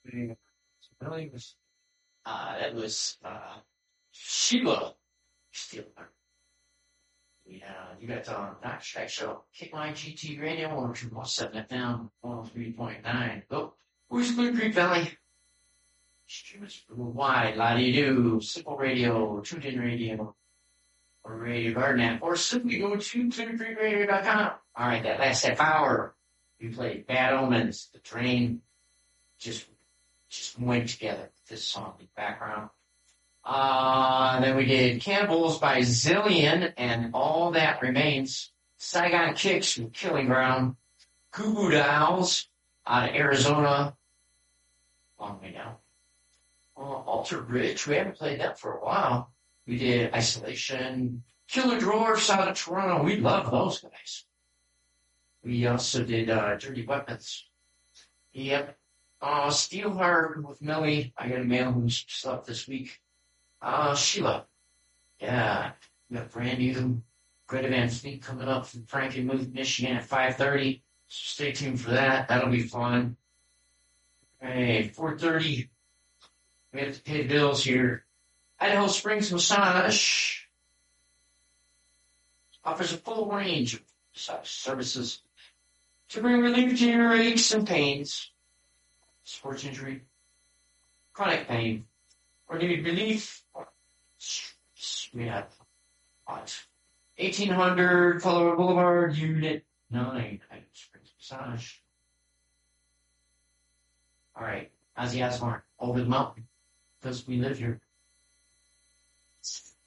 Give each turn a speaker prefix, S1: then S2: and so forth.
S1: Yeah. Really was
S2: That was Sheila Steeler. Yeah, you got not Shack Show. Kickline GT Radio, 102.7 FM, 103.9. Oh, where's Blue Creek Valley? Streamers worldwide, la-dee-doo, Simple Radio, TuneIn Radio, or Radio Garden app, or simply go to clearcreekradio.com. All right, that last half hour, we played Bad Omens. The train just went together with this song in the background. Then we did Cannibals by Zillion and All That Remains. Saigon Kicks from Killing Ground. Goo Goo Dolls out of Arizona. Long way down. Alter Bridge, we haven't played that for a while. We did Isolation. Killer Dwarfs out of Toronto. We love those guys. We also did Dirty Weapons. Yep. Steelheart with Millie. I got a mail who stuff this week. Sheila. Yeah. We got brand new Greta Van Fleet coming up from Frankenmuth, Michigan at 5:30. So stay tuned for that. That'll be fun. Hey, 4:30. We have to pay the bills here. Idaho Springs Massage offers a full range of massage services to bring relief to your aches and pains, sports injury, chronic pain, or need relief. We have 1800 Colorado Boulevard, Unit 9, Idaho Springs Massage. All right, Ozzy Osbourne, Over the Mountain, because we live here.